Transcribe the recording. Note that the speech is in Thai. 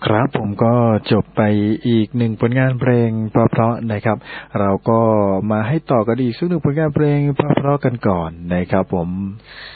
ครับผมก็จบไปอีกหนึ่งผลงานเพลงเพราะๆนะครับเราก็มาให้ต่อกันอีกสักหนึ่งผลงานเพลงเพราะๆกันก่อนนะครับผม